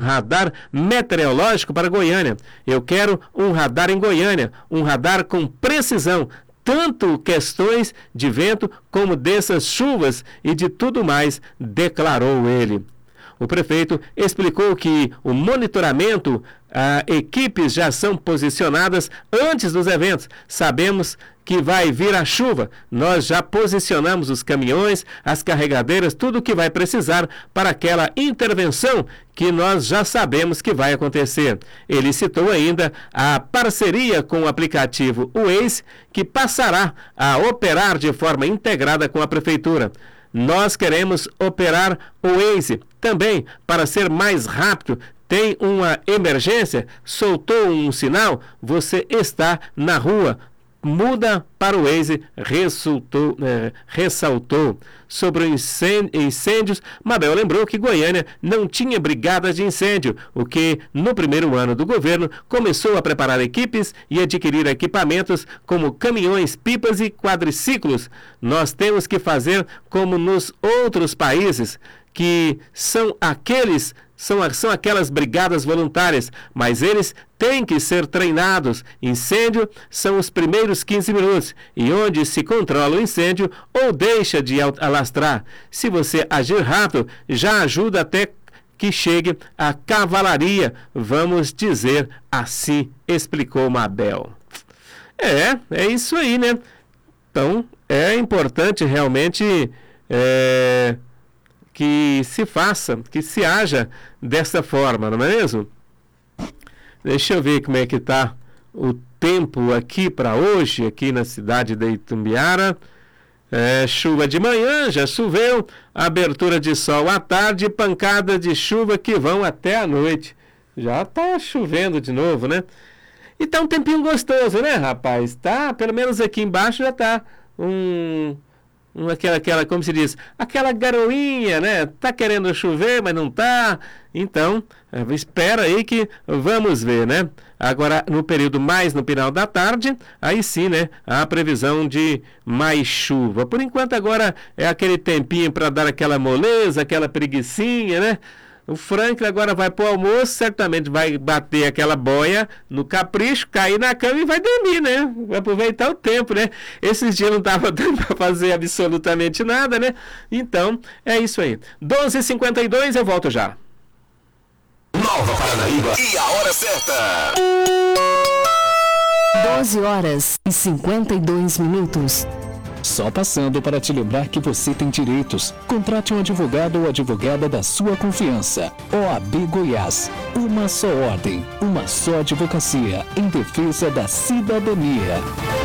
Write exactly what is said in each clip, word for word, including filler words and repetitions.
radar meteorológico para Goiânia. Eu quero um radar em Goiânia, um radar com precisão, tanto questões de vento como dessas chuvas e de tudo mais, declarou ele. O prefeito explicou que o monitoramento, ah, equipes já são posicionadas antes dos eventos. Sabemos que vai vir a chuva. Nós já posicionamos os caminhões, as carregadeiras, tudo o que vai precisar para aquela intervenção que nós já sabemos que vai acontecer. Ele citou ainda a parceria com o aplicativo Waze, que passará a operar de forma integrada com a prefeitura. Nós queremos operar o Waze também para ser mais rápido. Tem uma emergência, soltou um sinal, você está na rua. Muda para o Waze, ressaltou, é, ressaltou. Sobre os incêndios, Mabel lembrou que Goiânia não tinha brigadas de incêndio, o que, no primeiro ano do governo, começou a preparar equipes e adquirir equipamentos como caminhões, pipas e quadriciclos. Nós temos que fazer como nos outros países, que são aqueles São, são aquelas brigadas voluntárias, mas eles têm que ser treinados. Incêndio são os primeiros quinze minutos, e onde se controla o incêndio ou deixa de alastrar. Se você agir rápido, já ajuda até que chegue a cavalaria, vamos dizer assim, explicou Mabel. É, é isso aí, né? Então, é importante realmente... É... que se faça, que se haja dessa forma, não é mesmo? Deixa eu ver como é que está o tempo aqui para hoje, aqui na cidade de Itumbiara. É, chuva de manhã, já choveu, abertura de sol à tarde, pancada de chuva que vão até a noite. Já está chovendo de novo, né? E tá um tempinho gostoso, né, rapaz? Tá, pelo menos aqui embaixo já tá um... Aquela, aquela, como se diz, aquela garoinha, né? Tá querendo chover, mas não tá. Então, espera aí que vamos ver, né? Agora, no período mais no final da tarde, aí sim, né? A previsão de mais chuva. Por enquanto, agora é aquele tempinho para dar aquela moleza, aquela preguicinha, né? O Franklin agora vai pro almoço, certamente vai bater aquela boia no capricho, cair na cama e vai dormir, né? Vai aproveitar o tempo, né? Esses dias não tava dando para fazer absolutamente nada, né? Então, é isso aí. doze e cinquenta e dois, eu volto já. Nova Paranaíba e a hora certa. doze horas e cinquenta e dois minutos. Só passando para te lembrar que você tem direitos. Contrate um advogado ou advogada da sua confiança. O A B Goiás. Uma só ordem, uma só advocacia em defesa da cidadania.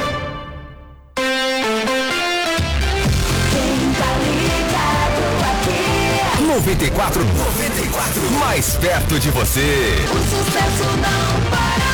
noventa e quatro, noventa e quatro, mais perto de você. O sucesso não para.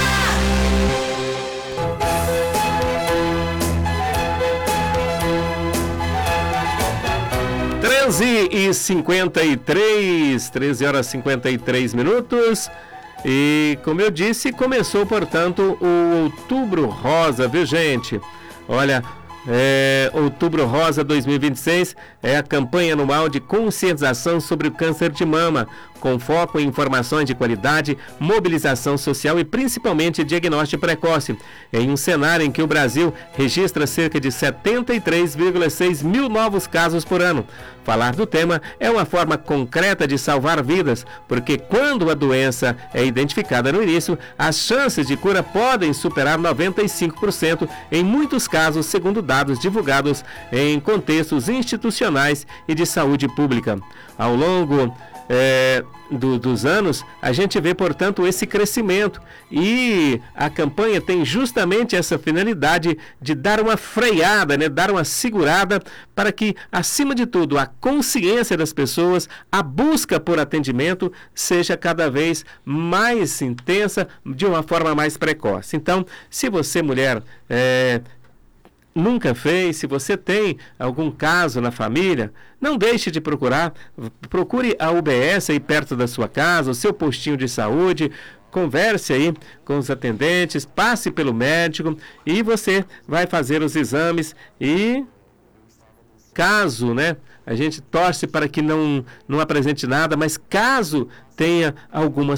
treze e cinquenta e três, treze horas e cinquenta e três minutos. E, como eu disse, começou, portanto, o Outubro Rosa, viu, gente? Olha, é, Outubro Rosa dois mil e vinte e seis é a campanha anual de conscientização sobre o câncer de mama, com foco em informações de qualidade, mobilização social e principalmente diagnóstico precoce, em um cenário em que o Brasil registra cerca de setenta e três vírgula seis mil novos casos por ano. Falar do tema é uma forma concreta de salvar vidas, porque quando a doença é identificada no início, as chances de cura podem superar noventa e cinco por cento em muitos casos, segundo dados divulgados em contextos institucionais e de saúde pública. Ao longo É, do, dos anos, a gente vê, portanto, esse crescimento, e a campanha tem justamente essa finalidade de dar uma freada, né, dar uma segurada para que, acima de tudo, a consciência das pessoas, a busca por atendimento seja cada vez mais intensa, de uma forma mais precoce. Então, se você, mulher, é, nunca fez, se você tem algum caso na família, não deixe de procurar, procure a U B S aí perto da sua casa, o seu postinho de saúde, converse aí com os atendentes, passe pelo médico e você vai fazer os exames e, caso, né, a gente torce para que não, não apresente nada, mas caso tenha alguma